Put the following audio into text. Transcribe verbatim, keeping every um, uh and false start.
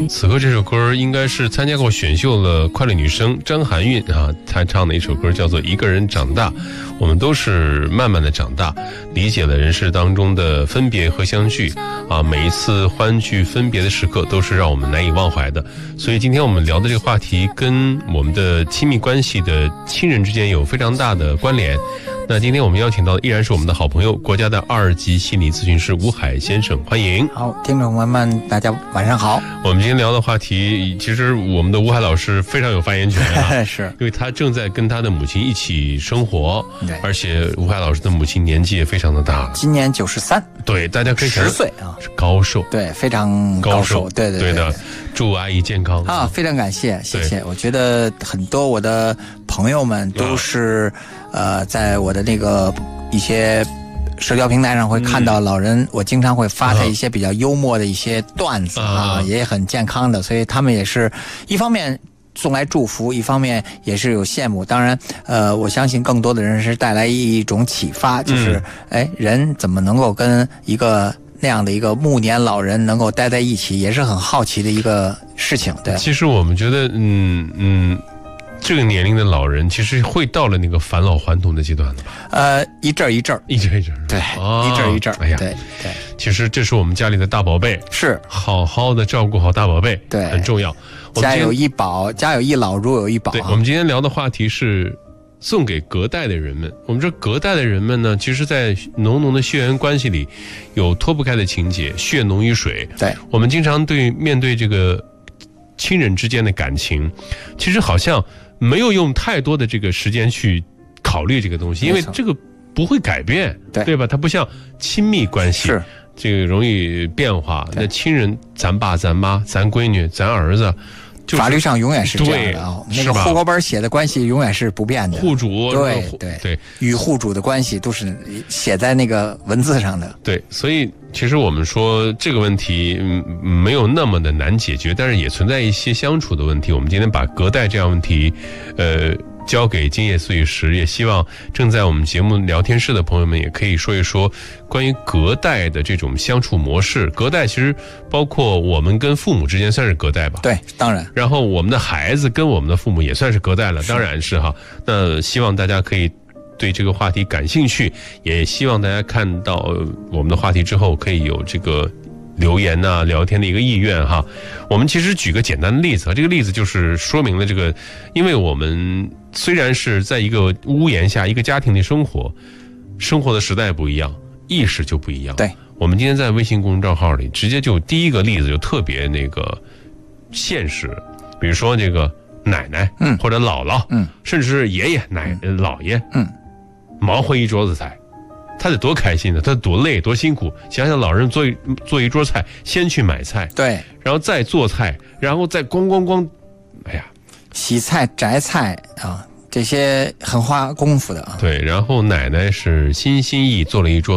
此刻这首歌应该是参加过选秀的快乐女声张含韵啊，她唱的一首歌叫做《一个人长大》。我们都是慢慢的长大，理解了人世当中的分别和相聚啊，每一次欢聚分别的时刻都是让我们难以忘怀的。所以今天我们聊的这个话题跟我们的亲密关系的亲人之间有非常大的关联。那今天我们邀请到的依然是我们的好朋友，国家的二级心理咨询师吴海先生，欢迎。 好，听众朋友们大家晚上好。 我们今天聊的话题，其实我们的吴海老师非常有发言权啊是因为他正在跟他的母亲一起生活，而且吴海老师的母亲年纪也非常的大了， 今年九十三， 对，大家可以想十岁啊， 是高寿， 对，非常高寿， 寿对对对, 对的，祝阿姨健康啊，非常感谢，谢谢。我觉得很多我的朋友们都是、啊、呃，在我的那个一些社交平台上会看到老人、嗯、我经常会发他一些比较幽默的一些段子 啊, 啊也很健康的，所以他们也是一方面送来祝福，一方面也是有羡慕。当然呃，我相信更多的人是带来一种启发，就是哎、嗯，人怎么能够跟一个那样的一个暮年老人能够待在一起，也是很好奇的一个事情。对， 其实我们觉得嗯嗯这个年龄的老人其实会到了那个返老还童的阶段了吧？ 呃，一阵一阵， 一阵一阵， 对， 哦、 一阵一阵。 哎呀， 对对， 其实这是我们家里的大宝贝， 是好好的照顾好大宝贝， 对， 很重要。 家有一宝，家有一老，如有一宝、啊。 对，我们今天聊的话题是送给隔代的人们。我们这隔代的人们呢，其实在浓浓的血缘关系里有脱不开的情节，血浓于水。 对， 我们经常对面对这个亲人之间的感情，其实好像没有用太多的这个时间去考虑这个东西，因为这个不会改变，对对吧？它不像亲密关系， 是这个容易变化。那亲人，咱爸、咱妈、咱闺女、咱儿子。就是、 法律上永远是这样的啊，那个户口本写的关系永远是不变的。 户主对对对， 与户主的关系都是写在那个文字上的。 对，所以其实我们说这个问题嗯没有那么的难解决，但是也存在一些相处的问题。我们今天把隔代这样问题，呃。交给今夜碎石，也希望正在我们节目聊天室的朋友们也可以说一说关于隔代的这种相处模式。隔代其实包括我们跟父母之间算是隔代吧？ 对，当然。然后我们的孩子跟我们的父母也算是隔代了，当然是哈。那希望大家可以对这个话题感兴趣，也希望大家看到我们的话题之后可以有这个留言啊聊天的一个意愿哈。我们其实举个简单的例子，这个例子就是说明了这个，因为我们虽然是在一个屋檐下一个家庭里生活，生活的时代不一样，意识就不一样。 对， 我们今天在微信公众账号里直接就第一个例子就特别那个现实，比如说这个奶奶，嗯，或者姥姥，嗯，甚至是爷爷奶嗯、姥爷，嗯，忙活一桌子菜。他得多开心呢，他多累多辛苦。想想老人做一做一桌菜，先去买菜， 对， 然后再做菜，然后再咣咣咣，哎呀， 洗菜摘菜啊，这些很花功夫的啊。 对，然后奶奶是心心意意做了一桌